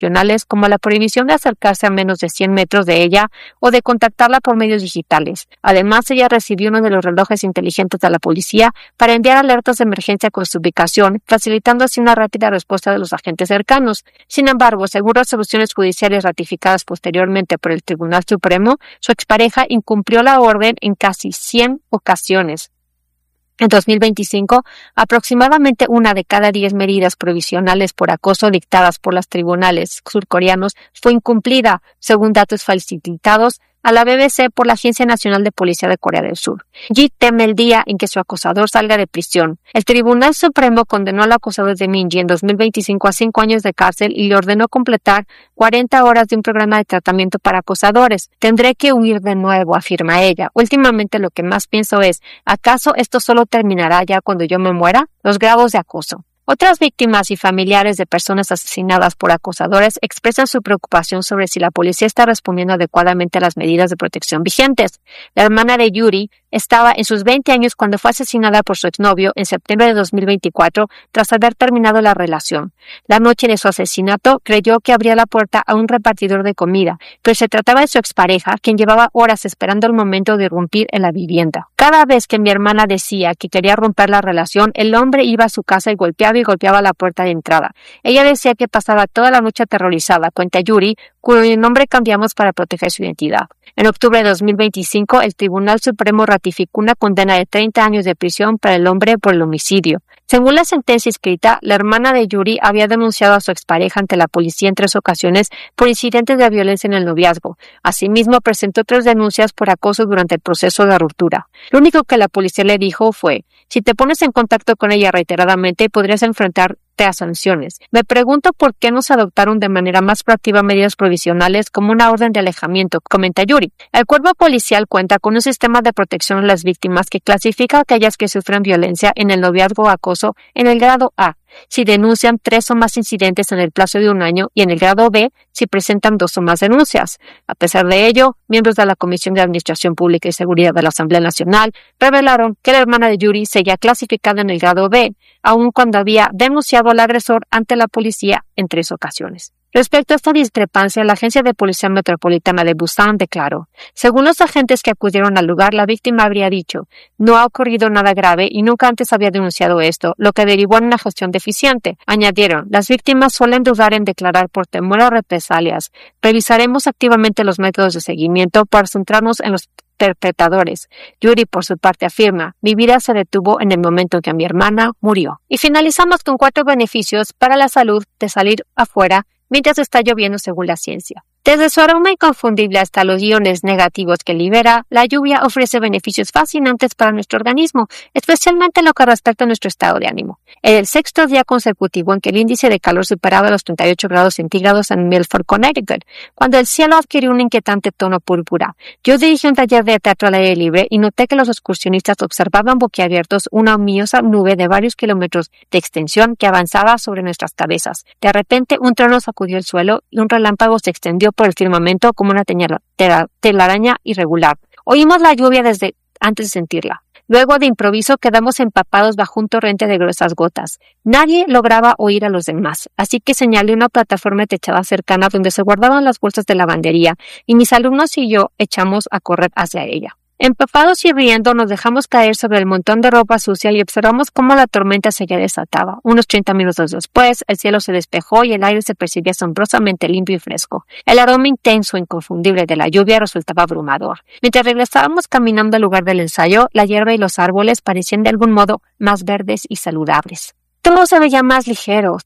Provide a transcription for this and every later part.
profesionales como la prohibición de acercarse a menos de 100 metros de ella o de contactarla por medios digitales. Además, ella recibió uno de los relojes inteligentes de la policía para enviar alertas de emergencia con su ubicación, facilitando así una rápida respuesta de los agentes cercanos. Sin embargo, según resoluciones judiciales ratificadas posteriormente por el Tribunal Supremo, su expareja incumplió la orden en casi 100 ocasiones. En 2025, aproximadamente 1 de cada 10 medidas provisionales por acoso dictadas por los tribunales surcoreanos fue incumplida, según datos facilitados a la BBC por la Agencia Nacional de Policía de Corea del Sur. Ji teme el día en que su acosador salga de prisión. El Tribunal Supremo condenó al acosador de Min-ji en 2025 a 5 años de cárcel y le ordenó completar 40 horas de un programa de tratamiento para acosadores. Tendré que huir de nuevo, afirma ella. Últimamente lo que más pienso es, ¿acaso esto solo terminará ya cuando yo me muera? Los grados de acoso. Otras víctimas y familiares de personas asesinadas por acosadores expresan su preocupación sobre si la policía está respondiendo adecuadamente a las medidas de protección vigentes. La hermana de Yuri estaba en sus 20 años cuando fue asesinada por su exnovio en septiembre de 2024 tras haber terminado la relación. La noche de su asesinato creyó que abría la puerta a un repartidor de comida, pero se trataba de su expareja, quien llevaba horas esperando el momento de irrumpir en la vivienda. Cada vez que mi hermana decía que quería romper la relación, el hombre iba a su casa y golpeaba la puerta de entrada. Ella decía que pasaba toda la noche aterrorizada, cuenta Yuri, cuyo nombre cambiamos para proteger su identidad. En octubre de 2025, el Tribunal Supremo ratificó una condena de 30 años de prisión para el hombre por el homicidio. Según la sentencia escrita, la hermana de Yuri había denunciado a su expareja ante la policía en 3 ocasiones por incidentes de violencia en el noviazgo. Asimismo, presentó 3 denuncias por acoso durante el proceso de ruptura. Lo único que la policía le dijo fue: si te pones en contacto con ella reiteradamente, podrías enfrentarte a sanciones. Me pregunto por qué no se adoptaron de manera más proactiva medidas provisionales como una orden de alejamiento, comenta Yuri. El cuerpo policial cuenta con un sistema de protección a las víctimas que clasifica a aquellas que sufren violencia en el noviazgo o acoso en el grado A, si denuncian 3 o más incidentes en el plazo de 1 año, y en el grado B, si presentan 2 o más denuncias. A pesar de ello, miembros de la Comisión de Administración Pública y Seguridad de la Asamblea Nacional revelaron que la hermana de Yuri seguía clasificada en el grado B, aun cuando había denunciado al agresor ante la policía en 3 ocasiones. Respecto a esta discrepancia, la Agencia de Policía Metropolitana de Busan declaró: según los agentes que acudieron al lugar, la víctima habría dicho: no ha ocurrido nada grave y nunca antes había denunciado esto, lo que derivó en una gestión deficiente. Añadieron: las víctimas suelen dudar en declarar por temor a represalias. Revisaremos activamente los métodos de seguimiento para centrarnos en los perpetradores. Yuri, por su parte, afirma: mi vida se detuvo en el momento en que mi hermana murió. Y finalizamos con 4 beneficios para la salud de salir afuera mientras está lloviendo, según la ciencia. Desde su aroma inconfundible hasta los iones negativos que libera, la lluvia ofrece beneficios fascinantes para nuestro organismo, especialmente en lo que respecta a nuestro estado de ánimo. En el 6º día consecutivo en que el índice de calor superaba los 38 grados centígrados en Milford, Connecticut, cuando el cielo adquirió un inquietante tono púrpura. Yo dirigí un taller de teatro al aire libre y noté que los excursionistas observaban boquiabiertos una ominosa nube de varios kilómetros de extensión que avanzaba sobre nuestras cabezas. De repente, un trueno sacudió el suelo y un relámpago se extendió por el firmamento como una telaraña irregular. Oímos la lluvia desde antes de sentirla. Luego, de improviso, quedamos empapados bajo un torrente de gruesas gotas. Nadie lograba oír a los demás, así que señalé una plataforma techada cercana donde se guardaban las bolsas de lavandería, y mis alumnos y yo echamos a correr hacia ella. Empapados y riendo, nos dejamos caer sobre el montón de ropa sucia y observamos cómo la tormenta se ya desataba. Unos 30 minutos después, el cielo se despejó y el aire se percibía asombrosamente limpio y fresco. El aroma intenso e inconfundible de la lluvia resultaba abrumador. Mientras regresábamos caminando al lugar del ensayo, la hierba y los árboles parecían de algún modo más verdes y saludables. Todos se veían más ligeros,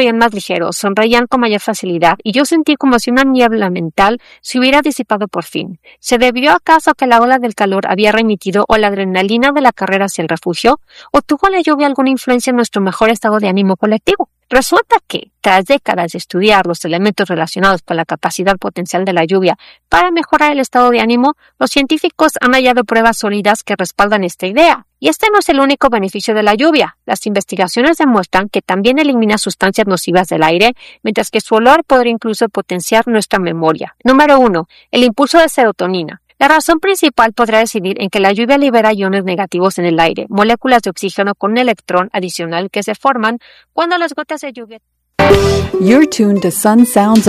sonreían con mayor facilidad y yo sentí como si una niebla mental se hubiera disipado por fin. ¿Se debió acaso a que la ola del calor había remitido o la adrenalina de la carrera hacia el refugio? ¿O tuvo la lluvia alguna influencia en nuestro mejor estado de ánimo colectivo? Resulta que, tras décadas de estudiar los elementos relacionados con la capacidad potencial de la lluvia para mejorar el estado de ánimo, los científicos han hallado pruebas sólidas que respaldan esta idea. Y este no es el único beneficio de la lluvia. Las investigaciones demuestran que también elimina sustancias nocivas del aire, mientras que su olor podría incluso potenciar nuestra memoria. Número 1. El impulso de serotonina. La razón principal podrá residir en que la lluvia libera iones negativos en el aire, moléculas de oxígeno con un electrón adicional que se forman cuando las gotas de lluvia You're tuned to Sun Sounds